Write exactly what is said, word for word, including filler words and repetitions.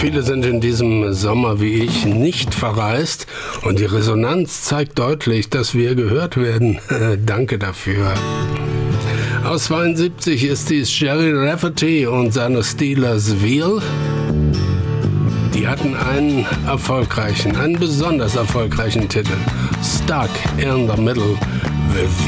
Viele sind in diesem Sommer wie ich nicht verreist und die Resonanz zeigt deutlich, dass wir gehört werden. Danke dafür. Aus zweiundsiebzig ist dies Gerry Rafferty und seine Steelers Wheel. Die hatten einen erfolgreichen, einen besonders erfolgreichen Titel. Stuck in the Middle with